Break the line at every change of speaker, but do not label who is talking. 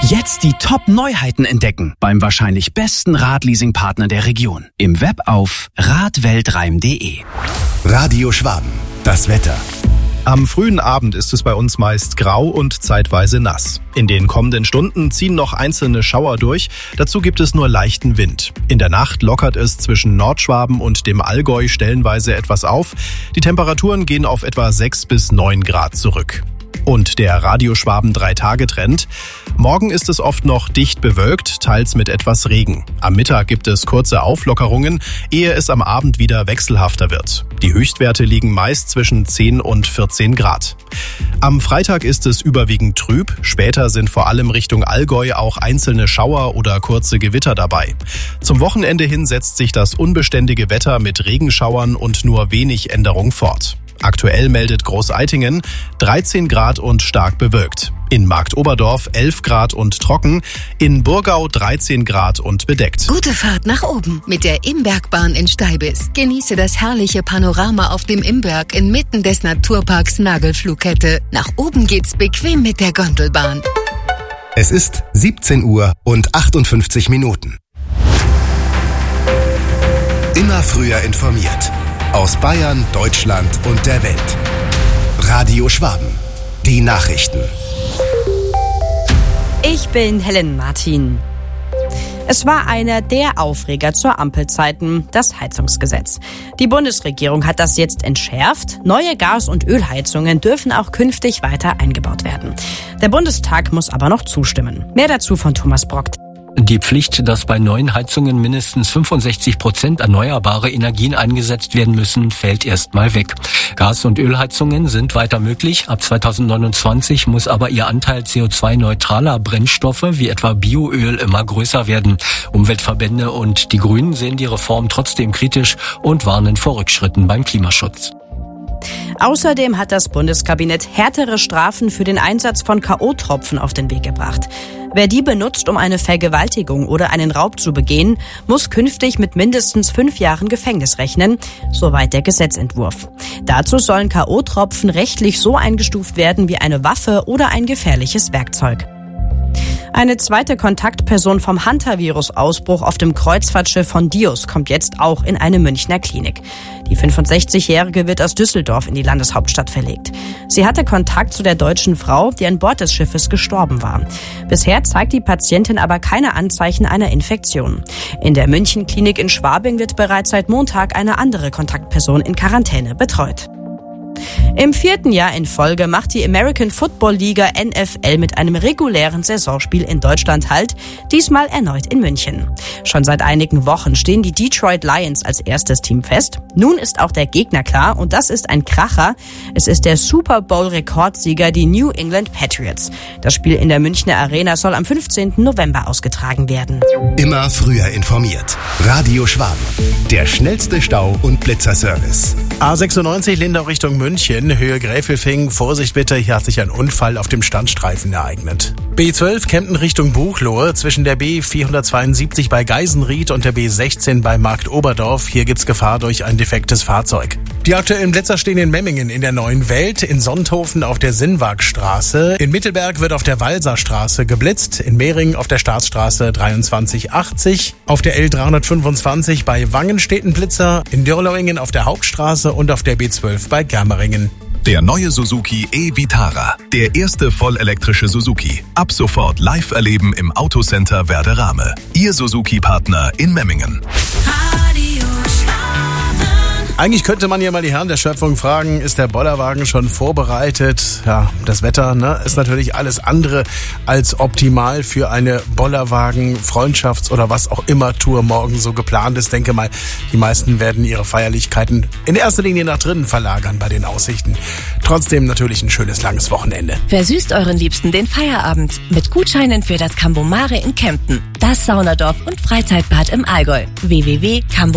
Jetzt die Top-Neuheiten entdecken beim wahrscheinlich besten Radleasing-Partner der Region. Im Web auf radweltreim.de.
Radio Schwaben, das Wetter.
Am frühen Abend ist es bei uns meist grau und zeitweise nass. In den kommenden Stunden ziehen noch einzelne Schauer durch, dazu gibt es nur leichten Wind. In der Nacht lockert es zwischen Nordschwaben und dem Allgäu stellenweise etwas auf. Die Temperaturen gehen auf etwa 6 bis 9 Grad zurück. Und der Radio Schwaben 3-Tage-Trend. Morgen ist es oft noch dicht bewölkt, teils mit etwas Regen. Am Mittag gibt es kurze Auflockerungen, ehe es am Abend wieder wechselhafter wird. Die Höchstwerte liegen meist zwischen 10 und 14 Grad. Am Freitag ist es überwiegend trüb. Später sind vor allem Richtung Allgäu auch einzelne Schauer oder kurze Gewitter dabei. Zum Wochenende hin setzt sich das unbeständige Wetter mit Regenschauern und nur wenig Änderung fort. Aktuell meldet Großeitingen 13 Grad und stark bewölkt. In Marktoberdorf 11 Grad und trocken, in Burgau 13 Grad und bedeckt.
Gute Fahrt nach oben mit der Imbergbahn in Steibis. Genieße das herrliche Panorama auf dem Imberg inmitten des Naturparks Nagelflughette. Nach oben geht's bequem mit der Gondelbahn.
Es ist 17 Uhr und 58 Minuten. Immer früher informiert. Aus Bayern, Deutschland und der Welt. Radio Schwaben. Die Nachrichten.
Ich bin Helen Martin. Es war einer der Aufreger zur Ampelzeiten, das Heizungsgesetz. Die Bundesregierung hat das jetzt entschärft. Neue Gas- und Ölheizungen dürfen auch künftig weiter eingebaut werden. Der Bundestag muss aber noch zustimmen. Mehr dazu von Thomas Brockt.
Die Pflicht, dass bei neuen Heizungen mindestens 65% erneuerbare Energien eingesetzt werden müssen, fällt erstmal weg. Gas- und Ölheizungen sind weiter möglich. Ab 2029 muss aber ihr Anteil CO2-neutraler Brennstoffe wie etwa Bioöl immer größer werden. Umweltverbände und die Grünen sehen die Reform trotzdem kritisch und warnen vor Rückschritten beim Klimaschutz.
Außerdem hat das Bundeskabinett härtere Strafen für den Einsatz von K.O.-Tropfen auf den Weg gebracht. Wer die benutzt, um eine Vergewaltigung oder einen Raub zu begehen, muss künftig mit mindestens 5 Jahren Gefängnis rechnen, soweit der Gesetzentwurf. Dazu sollen K.O.-Tropfen rechtlich so eingestuft werden wie eine Waffe oder ein gefährliches Werkzeug. Eine zweite Kontaktperson vom Hantavirus-Ausbruch auf dem Kreuzfahrtschiff von Dios kommt jetzt auch in eine Münchner Klinik. Die 65-Jährige wird aus Düsseldorf in die Landeshauptstadt verlegt. Sie hatte Kontakt zu der deutschen Frau, die an Bord des Schiffes gestorben war. Bisher zeigt die Patientin aber keine Anzeichen einer Infektion. In der München-Klinik in Schwabing wird bereits seit Montag eine andere Kontaktperson in Quarantäne betreut. Im 4. Jahr in Folge macht die American Football Liga NFL mit einem regulären Saisonspiel in Deutschland Halt, diesmal erneut in München. Schon seit einigen Wochen stehen die Detroit Lions als erstes Team fest. Nun ist auch der Gegner klar und das ist ein Kracher. Es ist der Super Bowl-Rekordsieger, die New England Patriots. Das Spiel in der Münchner Arena soll am 15. November ausgetragen werden.
Immer früher informiert. Radio Schwaben. Der schnellste Stau- und Blitzerservice.
A96 Lindau Richtung München, Höhe Gräfelfing. Vorsicht bitte, hier hat sich ein Unfall auf dem Standstreifen ereignet. B12 Kempten Richtung Buchloe, zwischen der B472 bei Geisenried und der B16 bei Marktoberdorf. Hier gibt's Gefahr durch ein defektes Fahrzeug. Die aktuellen Blitzer stehen in Memmingen in der Neuen Welt, in Sonthofen auf der Sinnwagstraße, in Mittelberg wird auf der Walserstraße geblitzt, in Mehring auf der Staatsstraße 2380, auf der L325 bei Wangen steht ein Blitzer, in Dürlauingen auf der Hauptstraße und auf der B12 bei Germeringen.
Der neue Suzuki e-Vitara, der erste vollelektrische Suzuki. Ab sofort live erleben im Autocenter Werderame. Ihr Suzuki-Partner in Memmingen.
Eigentlich könnte man ja mal die Herren der Schöpfung fragen, ist der Bollerwagen schon vorbereitet? Ja, das Wetter ist natürlich alles andere als optimal für eine Bollerwagen-Freundschafts- oder was auch immer Tour morgen so geplant ist. Denke mal, die meisten werden ihre Feierlichkeiten in erster Linie nach drinnen verlagern bei den Aussichten. Trotzdem natürlich ein schönes, langes Wochenende.
Versüßt euren Liebsten den Feierabend mit Gutscheinen für das Cambomare in Kempten, das Saunadorf und Freizeitbad im Allgäu. www.cambo